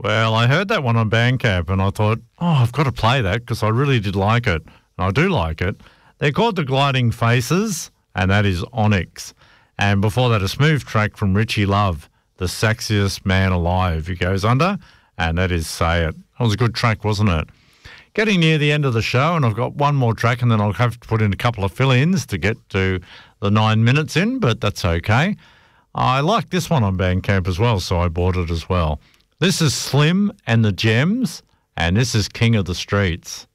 Well, I heard that one on Bandcamp and I thought, I've got to play that because I really did like it. And I do like it. They're called The Gliding Faces, and that is Onyx. And before that, a smooth track from Richie Love, The Sexiest Man Alive, he goes under, and that is Say It. That was a good track, wasn't it? Getting near the end of the show, and I've got one more track, and then I'll have to put in a couple of fill-ins to get to the 9 minutes in, but that's okay. I like this one on Bandcamp as well, so I bought it as well. This is Slim and the Gems, and this is King of the Streets.